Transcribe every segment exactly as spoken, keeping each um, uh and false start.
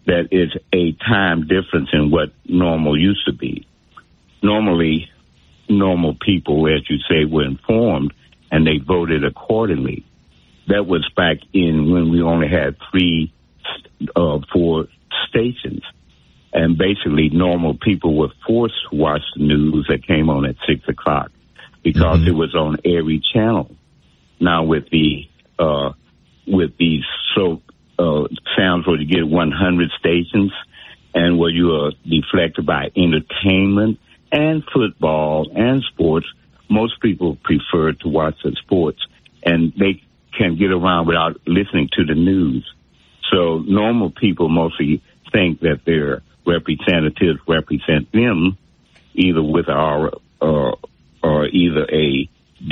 that is a time difference in what normal used to be. Normally, normal people, as you say, were informed and they voted accordingly. That was back in when we only had three, uh, four stations. And basically, normal people were forced to watch the news that came on at six o'clock because mm-hmm. it was on every channel. Now, with the uh, with these so uh, sounds where you get one hundred stations, and where you are deflected by entertainment and football and sports, most people prefer to watch the sports, and they can get around without listening to the news. So normal people mostly think that their representatives represent them, either with our uh, or either a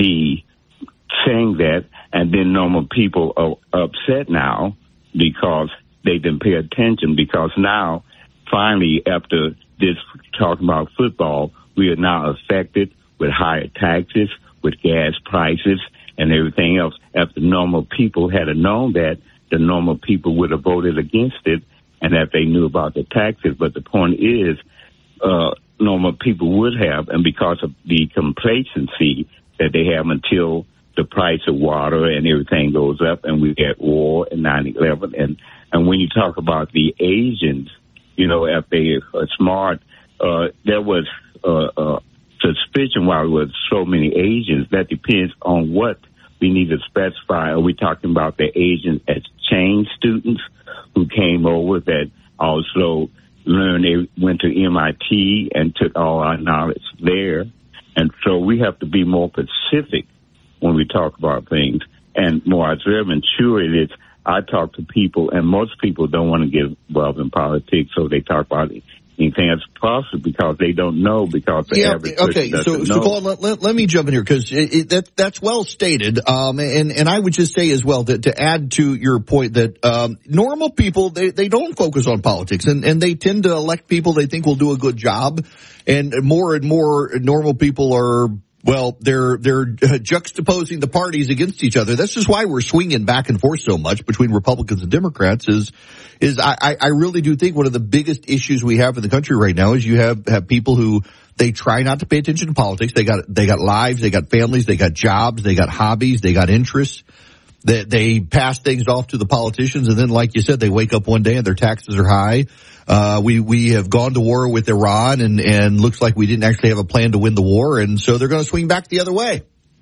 D saying that, and then normal people are upset now because they didn't pay attention, because now, finally, after this talking about football, we are now affected with higher taxes, with gas prices, and everything else. If the normal people had known that, the normal people would have voted against it, and that they knew about the taxes. But the point is, uh, normal people would have, and because of the complacency that they have until the price of water and everything goes up, and we get war in nine eleven. And, and when you talk about the Asians, you know, if they are smart, uh, there was uh, uh, suspicion why there was so many Asians. That depends on what we need to specify. Are we talking about the Asian exchange students who came over that also learned, they went to M I T and took all our knowledge there? And so we have to be more specific when we talk about things and more observant. Sure, it is. I talk to people, and most people don't want to get involved in politics, so they talk about anything that's possible because they don't know, because the yeah, average okay, person so, doesn't so know. Paul, let, let, let me jump in here, because that, that's well stated. Um, and, and I would just say as well that to add to your point that um, normal people, they, they don't focus on politics, and, and they tend to elect people they think will do a good job. And more and more normal people are, well, they're they're juxtaposing the parties against each other. That's just why we're swinging back and forth so much between Republicans and Democrats. Is is I, I really do think one of the biggest issues we have in the country right now is you have have people who they try not to pay attention to politics. They got they got lives, they got families, they got jobs, they got hobbies, they got interests. They, they pass things off to the politicians, and then, like you said, they wake up one day and their taxes are high. Uh, we, we have gone to war with Iran, and, and looks like we didn't actually have a plan to win the war, and so they're going to swing back the other way.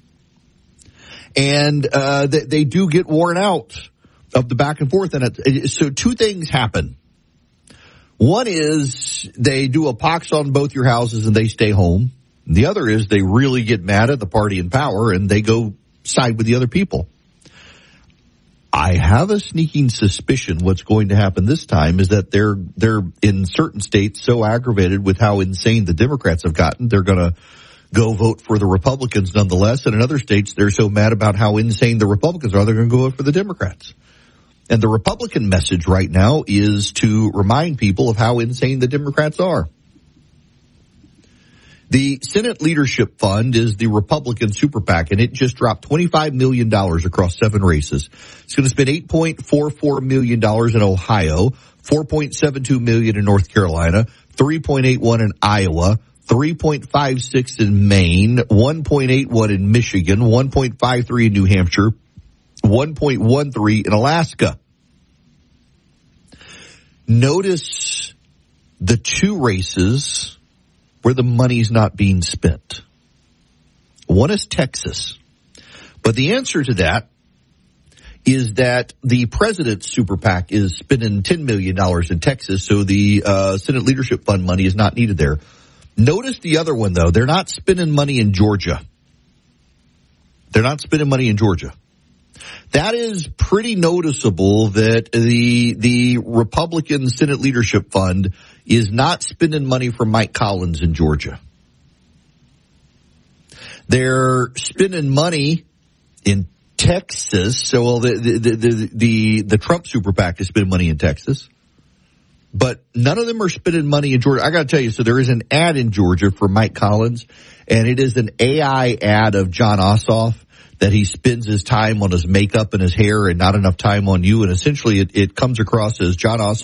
And, uh, they, they do get worn out of the back and forth, and it, so two things happen. One is they do a pox on both your houses and they stay home. The other is they really get mad at the party in power and they go side with the other people. I have a sneaking suspicion what's going to happen this time is that they're they're in certain states so aggravated with how insane the Democrats have gotten, they're going to go vote for the Republicans nonetheless. And in other states, they're so mad about how insane the Republicans are, they're going to go vote for the Democrats. And the Republican message right now is to remind people of how insane the Democrats are. The Senate Leadership Fund is the Republican super PAC, and it just dropped twenty-five million dollars across seven races. It's going to spend eight point four four million dollars in Ohio, four point seven two million dollars in North Carolina, three point eight one in Iowa, three point five six in Maine, one point eight one in Michigan, one point five three in New Hampshire, one point one three in Alaska. Notice the two races where the money's not being spent. One is Texas. But the answer to that is that the president's super PAC is spending ten million dollars in Texas, so the uh, Senate Leadership Fund money is not needed there. Notice the other one, though. They're not spending money in Georgia. They're not spending money in Georgia. That is pretty noticeable that the the Republican Senate Leadership Fund is not spending money for Mike Collins in Georgia. They're spending money in Texas. So well, the the the the, the Trump super PAC is spending money in Texas. But none of them are spending money in Georgia. I got to tell you, so there is an ad in Georgia for Mike Collins, and it is an A I ad of John Ossoff, that he spends his time on his makeup and his hair and not enough time on you. And essentially it, it comes across as John Ossoff